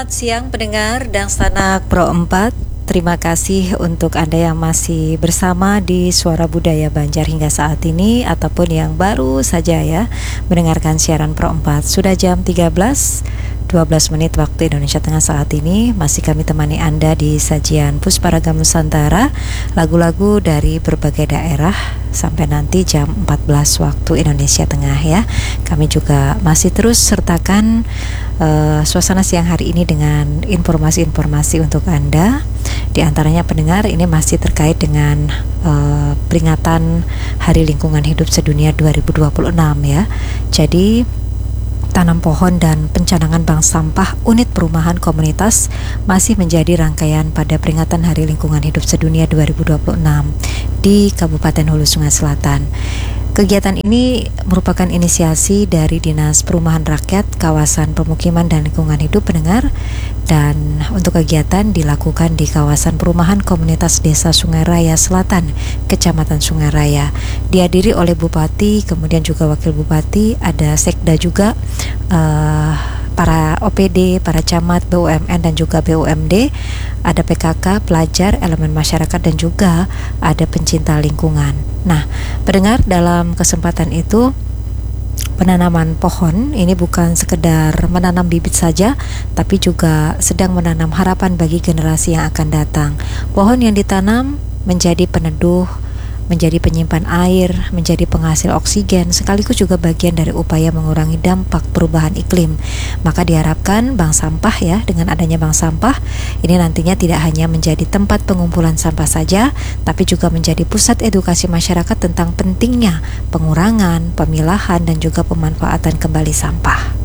Selamat siang pendengar dan sanak Pro 4. Terima kasih untuk Anda yang masih bersama di Suara Budaya Banjar hingga saat ini, ataupun yang baru saja ya mendengarkan siaran Pro 4. Sudah jam 13.12 menit waktu Indonesia Tengah saat ini. Masih kami temani Anda di sajian Pusparagam Nusantara, lagu-lagu dari berbagai daerah sampai nanti jam 14 waktu Indonesia Tengah ya. Kami juga masih terus sertakan suasana siang hari ini dengan informasi-informasi untuk Anda. Di antaranya pendengar, ini masih terkait dengan peringatan Hari Lingkungan Hidup Sedunia 2026 ya. Jadi tanam pohon dan pencanangan bank sampah unit perumahan komunitas masih menjadi rangkaian pada peringatan Hari Lingkungan Hidup Sedunia 2026 di Kabupaten Hulu Sungai Selatan. Kegiatan ini merupakan inisiasi dari Dinas Perumahan Rakyat, Kawasan Pemukiman dan Lingkungan Hidup pendengar, dan untuk kegiatan dilakukan di kawasan perumahan komunitas Desa Sungai Raya Selatan, Kecamatan Sungai Raya. Dihadiri oleh Bupati, kemudian juga Wakil Bupati, ada Sekda juga, para OPD, para camat, BUMN dan juga BUMD, ada PKK, pelajar, elemen masyarakat dan juga ada pencinta lingkungan. Nah, pendengar, dalam kesempatan itu penanaman pohon ini bukan sekedar menanam bibit saja, tapi juga sedang menanam harapan bagi generasi yang akan datang. Pohon yang ditanam menjadi peneduh, menjadi penyimpan air, menjadi penghasil oksigen, sekaligus juga bagian dari upaya mengurangi dampak perubahan iklim. Maka diharapkan bank sampah ya, dengan adanya bank sampah ini nantinya tidak hanya menjadi tempat pengumpulan sampah saja, tapi juga menjadi pusat edukasi masyarakat tentang pentingnya pengurangan, pemilahan dan juga pemanfaatan kembali sampah.